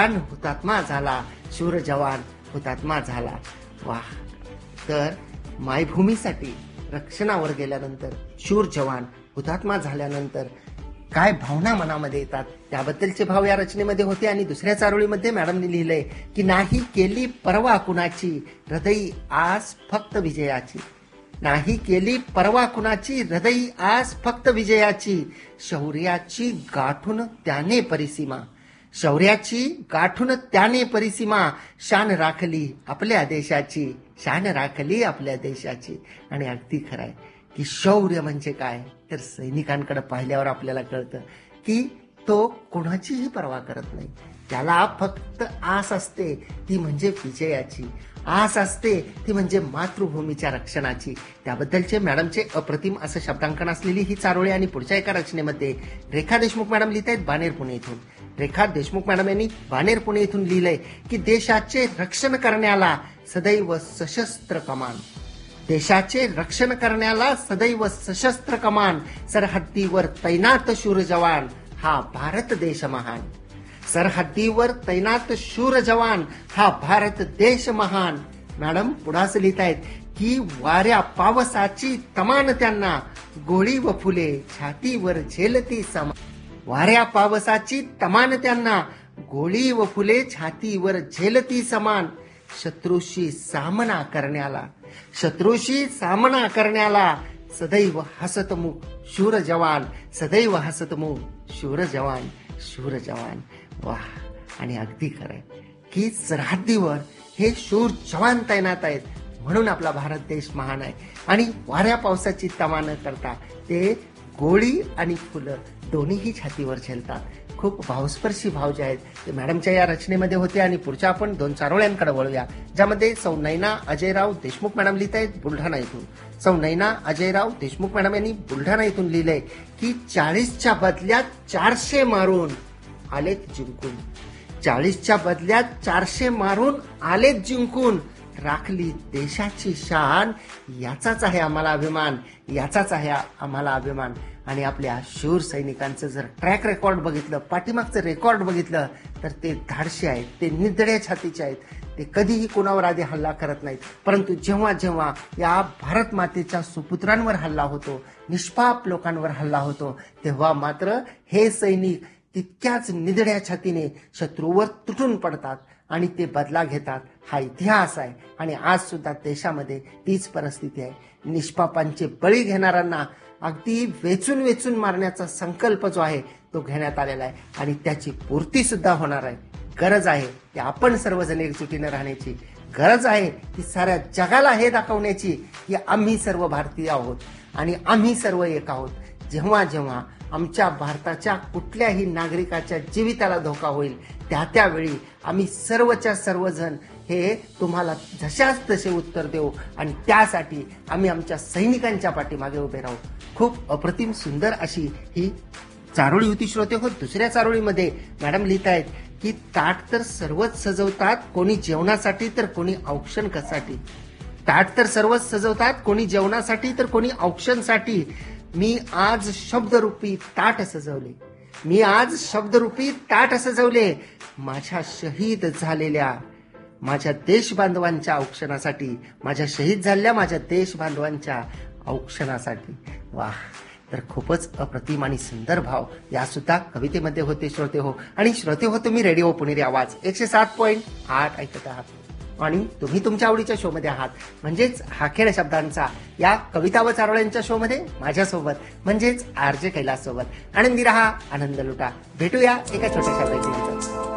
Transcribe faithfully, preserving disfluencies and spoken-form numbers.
जवान हुतात्मा झाला, शूर जवान हुतात्मा झाला. वाह. तर मायभूमीसाठी रक्षणावर गेल्यानंतर, शूर जवान हुतात्मा झाल्यानंतर काय भावना मनामध्ये येतात त्याबद्दलचे भाव या रचनेमध्ये होते. आणि दुसऱ्या चारोळीमध्ये मॅडमने लिहिलंय की नाही केली पर्वा कुणाची, हृदयी आस फक्त विजयाची. नाही केली पर्वा कुणाची, हृदयी आस फक्त विजयाची. शौर्याची गाठून त्याने परिसीमा, शौर्याची गाठून त्याने परिसीमा. शान राखली आपल्या देशाची, शान राखली आपल्या देशाची. आणि अगदी खरंय की शौर्य म्हणजे काय, तर सैनिकांकडे पाहिल्यावर आपल्याला कळतं की तो कोणाचीही पर्वा करत नाही. त्याला फक्त आस असते, ती म्हणजे विजयाची. आस असते ती म्हणजे मातृभूमीच्या रक्षणाची. त्याबद्दलचे मॅडमचे अप्रतिम असं शब्दांकन असलेली ही चारोळी. आणि पुढच्या एका रचनेमध्ये रेखा देशमुख मॅडम लिहित आहेत बाणेर पुणे इथून. रेखा देशमुख मॅडम यांनी बाणेर पुणे इथून लिहिलंय की देशाचे रक्षण करण्याला सदैव सशस्त्र कमान, देशाचे रक्षण करण्याला सदैव सशस्त्र कमान. सरहद्दीवर तैनात शूर जवान हा भारत देश महान, सरहद्दीवर तैनात शूर जवान हा भारत देश महान. मॅडम पुढाच लिहित आहेत की वाऱ्या पावसाची तमान त्यांना, गोळी व फुले छातीवर झेलती समान. वाऱ्या पावसाची तमान त्यांना, गोळी व फुले छातीवर झेलती समान. शत्रूशी सामना करण्याला, शत्रूशी सामना करण्याला सदैव हसतमुख शूर जवान, सदैव हसतमुख शूर जवान, शूर जवान. वाह. आणि अगदी खरंय की सरहद्दीवर हे शूर जवान तैनात आहेत म्हणून आपला भारत देश महान आहे. आणि वाऱ्या पावसाची तमा न करता ते गोळी आणि फुलं दोन्हीही छातीवर झेलतात. खूप भावस्पर्शी भाव जे आहेत ते मॅडमच्या या रचनेमध्ये होते. आणि पुढच्या आपण दोन चारोळ्यांकडे वळूया, ज्यामध्ये सौ नैना अजयराव देशमुख मॅडम लिहित आहेत बुलढाणा इथून. सौ नैना अजयराव देशमुख मॅडम यांनी बुलढाणा इथून लिहिलंय की चाळीसच्या बदल्यात चारशे मारून आलेत जिंकून, चाळीसच्या बदल्यात चारशे मारून आलेत जिंकून. राखली देशाची शान, याचाच आहे आम्हाला अभिमान, याचाच आहे आम्हाला अभिमान. आणि आपल्या शूर सैनिकांचं जर ट्रॅक रेकॉर्ड बघितलं, पाठीमागचं रेकॉर्ड बघितलं, तर ते धाडशी आहेत, ते निधड्या छातीचे आहेत. ते कधीही कोणावर आधी हल्ला करत नाहीत. परंतु जेव्हा जेव्हा या भारत मातेच्या सुपुत्रांवर हल्ला होतो, निष्पाप लोकांवर हल्ला होतो, तेव्हा मात्र हे सैनिक तितक्याच निधड्या छातीने शत्रूवर तुटून पडतात आणि ते बदला घेतात. हा इतिहास आहे. आणि आज सुद्धा देशामध्ये तीच परिस्थिती आहे. निष्पापांचे बळी घेणाऱ्यांना अगदी वेचून वेचून मारण्याचा संकल्प जो आहे तो घेण्यात आलेला आहे. आणि त्याची पूर्ती सुद्धा होणार आहे. गरज आहे की आपण सर्वजण एकजुटीने राहण्याची, गरज आहे की साऱ्या जगाला हे दाखवण्याची की आम्ही सर्व भारतीय आहोत आणि आम्ही सर्व एक आहोत. जेव्हा जेव्हा आमच्या भारताच्या कुठल्याही नागरिकाच्या जीविताला धोका होईल, त्या त्यावेळी आम्ही सर्वच्या सर्वजण हे तुम्हाला जशाच तसे उत्तर देऊ. आणि त्यासाठी आम्ही आमच्या सैनिकांच्या पाठीमागे उभे राहू. खूप अप्रतिम सुंदर अशी ही चारोळी होती श्रोते हो. दुसऱ्या चारोळीमध्ये मॅडम लिहित आहेत की ताट तर सर्वच सजवतात, कोणी जेवणासाठी तर कोणी औक्षणसाठी. ताट तर सर्वच सजवतात, कोणी जेवणासाठी तर कोणी औक्षणसाठी. मी आज शब्दरूपी ताट सजवले, मी आज शब्दरूपी ताट सजवले माझ्या शहीद झालेल्या माझ्या देश बांधवांच्या औक्षणासाठी, माझ्या शहीद झालेल्या माझ्या देश बांधवांच्या औक्षणासाठी. वाह. तर खूपच अप्रतिम आणि सुंदर भाव या सुद्धा कवितेमध्ये होते श्रोते हो. आणि श्रोते हो, तुम्ही रेडिओ पुणेरी आवाज एकशे सात पॉईंट आठ ऐकत आहात आणि तुम्ही तुमच्या आवडीच्या शो मध्ये आहात, म्हणजेच हा खेळ शब्दांचा या कविता व चारोळ्यांच्या शो मध्ये माझ्यासोबत म्हणजेच आरजे कैलास सोबत. आनंदी रहा, आनंद लुटा. भेटूया एका छोट्याशा ब्रेकनंतर.